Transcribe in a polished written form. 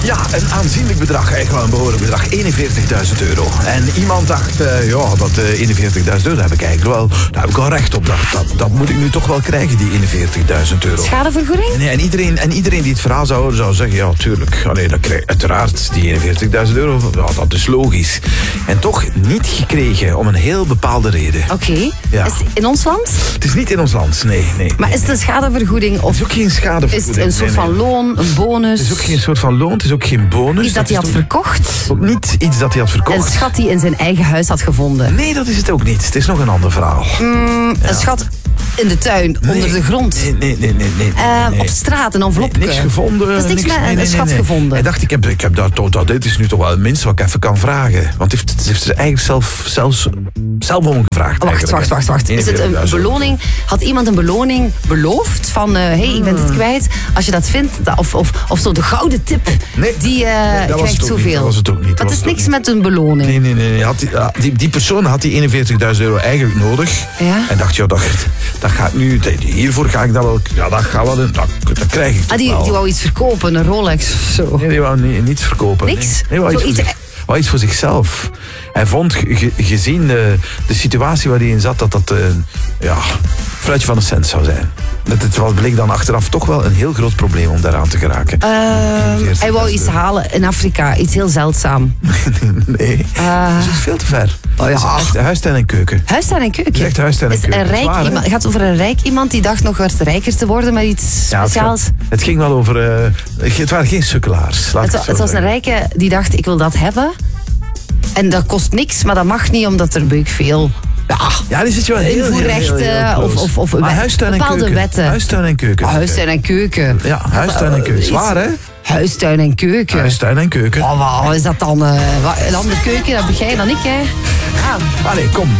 Ja, een aanzienlijk bedrag, echt wel een behoorlijk bedrag. 41.000 euro. En iemand dacht, dat 41.000 euro heb ik eigenlijk wel, daar heb ik wel recht op. Dat moet ik nu toch wel krijgen, die 41.000 euro. Schadevergoeding? Nee, en iedereen die het verhaal zou horen, zou zeggen, ja, tuurlijk. Allee, dat krijg, uiteraard, die 41.000 euro, ja, dat is logisch. En toch niet gekregen, om een heel bepaalde reden. Oké. Ja. Is het in ons land? Het is niet in ons land, nee. Maar is het een schadevergoeding? Of Het is ook geen schadevergoeding. is het een soort van loon, een bonus? Het is ook geen soort van loon, het is ook geen bonus. Iets dat hij had verkocht? Ook niet iets dat hij had verkocht. Een schat die in zijn eigen huis had gevonden? Nee, dat is het ook niet. Het is nog een ander verhaal. Een schat in de tuin, onder de grond? Nee. Op straat, een envelop? Niks gevonden. Er is niks met een schat gevonden? Hij dacht, ik heb daar tot dit is nu toch wel het minste wat ik even kan vragen. Want hij heeft ze eigenlijk zelfs om gevraagd. Wacht. Is het een beloning? Had iemand een beloning beloofd? Van, ik ben dit kwijt. Als je dat vindt, of zo de gouden tip, die krijgt zoveel. Dat was het ook niet. Maar het is niks met een beloning. Nee. Die persoon had die 41.000 euro eigenlijk nodig. Ja? En dacht, ja, dat gaat nu, hiervoor ga ik dat wel, ja, dat krijg ik toch Die wel. wou iets verkopen, een Rolex of zo. Nee, die wou niets verkopen. Niks? Nee, wou iets voor zichzelf. Hij vond, gezien de situatie waar hij in zat, dat fluitje van een cent zou zijn. Het bleek dan achteraf toch wel een heel groot probleem om daaraan te geraken. Hij wou iets halen in Afrika, iets heel zeldzaam. Nee, dat is veel te ver. Oh ja. Het is echt huistuin en keuken. Huistuin en keuken? Het is echt huistuin en keuken. Een rijk Zwaar, iemand, het gaat over een rijk iemand die dacht nog wat rijker te worden met iets speciaals. Het ging wel over... het waren geen sukkelaars. Het was een rijke die dacht, ik wil dat hebben. En dat kost niks, maar dat mag niet, omdat er beuk veel... Ja, die zit je wel heel invoerrechten of bepaalde wetten. Huistuin en keuken. Huistuin en keuken. Ja, huistuin en keuken. Zwaar, hè? Huistuin en keuken. Huistuin en keuken. Wat is dat dan? Een andere keuken, dat begrijp je dan ik, hè? Allee, kom.